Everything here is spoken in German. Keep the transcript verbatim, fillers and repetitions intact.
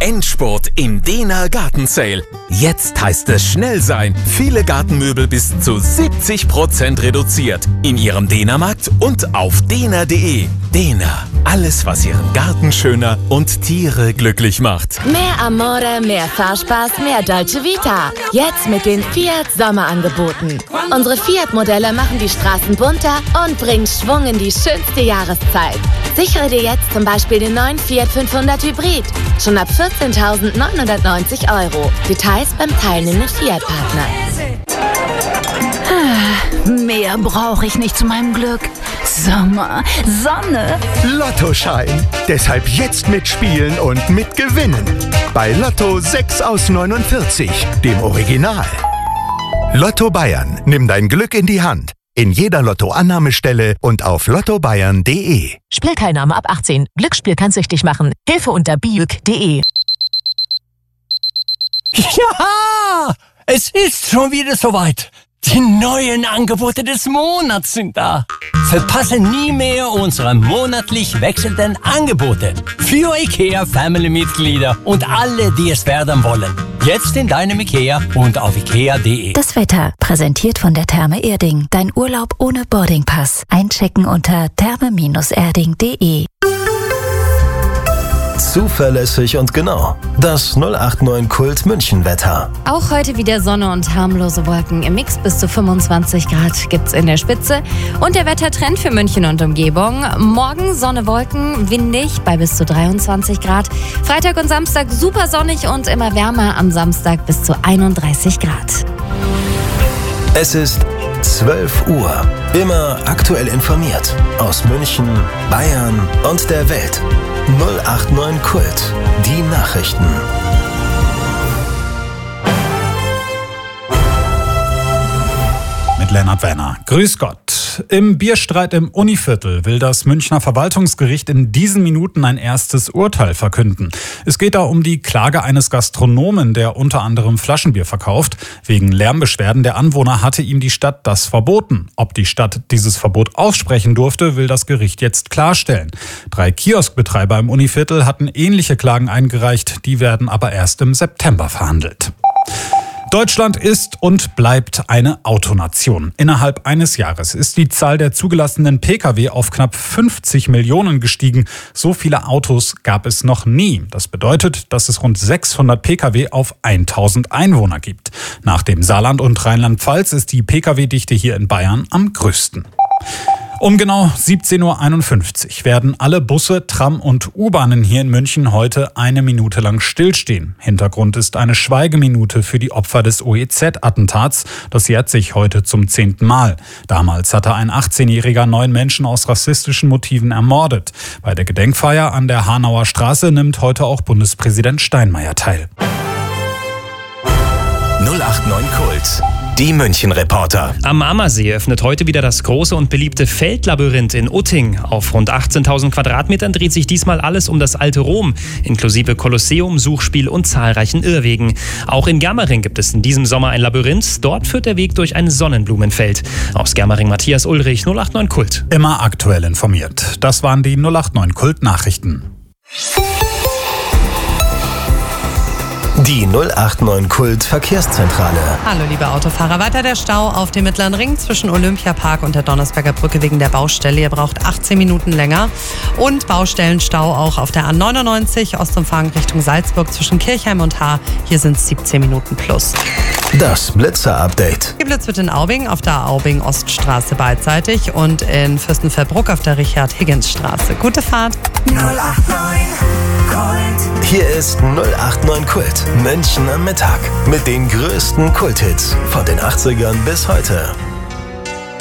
Endspurt im Dena Garten Sale. Jetzt heißt es schnell sein. Viele Gartenmöbel bis zu siebzig Prozent reduziert. In Ihrem Dena-Markt und auf dena punkt de. Dena. Alles, was Ihren Garten schöner und Tiere glücklich macht. Mehr Amore, mehr Fahrspaß, mehr Dolce Vita. Jetzt mit den Fiat Sommerangeboten. Unsere Fiat-Modelle machen die Straßen bunter und bringen Schwung in die schönste Jahreszeit. Sichere dir jetzt zum Beispiel den neuen Fiat fünfhundert Hybrid. Schon ab vierzehntausendneunhundertneunzig Euro. Details beim teilnehmenden Fiat-Partner. Mehr brauche ich nicht zu meinem Glück. Sommer, Sonne. Lottoschein. Deshalb jetzt mitspielen und mitgewinnen. Bei Lotto sechs aus neunundvierzig, dem Original. Lotto Bayern. Nimm dein Glück in die Hand. In jeder Lotto-Annahmestelle und auf lotto bayern punkt de. Spielteilnahme ab achtzehn. Glücksspiel kann süchtig machen. Hilfe unter biuk punkt de. Ja, es ist schon wieder soweit. Die neuen Angebote des Monats sind da. Verpasse nie mehr unsere monatlich wechselnden Angebote für IKEA Family-Mitglieder und alle, die es werden wollen. Jetzt in deinem IKEA und auf ikea punkt de. Das Wetter, präsentiert von der Therme Erding. Dein Urlaub ohne Boardingpass. Einchecken unter therme erding punkt de. Zuverlässig und genau. Das null acht neun Kult München Wetter. Auch heute wieder Sonne und harmlose Wolken. Im Mix bis zu fünfundzwanzig Grad gibt's in der Spitze. Und der Wettertrend für München und Umgebung. Morgen Sonne, Wolken, windig bei bis zu dreiundzwanzig Grad. Freitag und Samstag super sonnig und immer wärmer. Am Samstag bis zu einunddreißig Grad. Es ist zwölf Uhr. Immer aktuell informiert. Aus München, Bayern und der Welt. null acht neun Kult. Die Nachrichten. Mit Lennart Werner. Grüß Gott. Im Bierstreit im Univiertel will das Münchner Verwaltungsgericht in diesen Minuten ein erstes Urteil verkünden. Es geht da um die Klage eines Gastronomen, der unter anderem Flaschenbier verkauft. Wegen Lärmbeschwerden der Anwohner hatte ihm die Stadt das verboten. Ob die Stadt dieses Verbot aussprechen durfte, will das Gericht jetzt klarstellen. Drei Kioskbetreiber im Univiertel hatten ähnliche Klagen eingereicht. Die werden aber erst im September verhandelt. Deutschland ist und bleibt eine Autonation. Innerhalb eines Jahres ist die Zahl der zugelassenen Pkw auf knapp fünfzig Millionen gestiegen. So viele Autos gab es noch nie. Das bedeutet, dass es rund sechshundert Pkw auf tausend Einwohner gibt. Nach dem Saarland und Rheinland-Pfalz ist die Pkw-Dichte hier in Bayern am größten. Um genau siebzehn Uhr einundfünfzig werden alle Busse, Tram und U-Bahnen hier in München heute eine Minute lang stillstehen. Hintergrund ist eine Schweigeminute für die Opfer des O E Z-Attentats. Das jährt sich heute zum zehnten Mal. Damals hatte ein achtzehnjähriger neun Menschen aus rassistischen Motiven ermordet. Bei der Gedenkfeier an der Hanauer Straße nimmt heute auch Bundespräsident Steinmeier teil. null acht neun Kult. Die München-Reporter. Am Ammersee öffnet heute wieder das große und beliebte Feldlabyrinth in Utting. Auf rund achtzehntausend Quadratmetern dreht sich diesmal alles um das alte Rom, inklusive Kolosseum, Suchspiel und zahlreichen Irrwegen. Auch in Germering gibt es in diesem Sommer ein Labyrinth. Dort führt der Weg durch ein Sonnenblumenfeld. Aus Germering Matthias Ulrich, null acht neun Kult. Immer aktuell informiert. Das waren die null acht neun Kult Nachrichten. Die null acht neun Kult Verkehrszentrale. Hallo liebe Autofahrer, weiter der Stau auf dem Mittleren Ring zwischen Olympiapark und der Donnersberger Brücke wegen der Baustelle. Ihr braucht achtzehn Minuten länger. Und Baustellenstau auch auf der A neunundneunzig Ostumfahrung Richtung Salzburg zwischen Kirchheim und Haar. Hier sind es siebzehn Minuten plus. Das Blitzer-Update. Geblitzt wird in Aubing auf der Aubing-Oststraße beidseitig und in Fürstenfeldbruck auf der Richard-Higgins-Straße. Gute Fahrt. null acht neun Kult. Hier ist null acht neun Kult. München am Mittag. Mit den größten Kulthits von den achtzigern bis heute.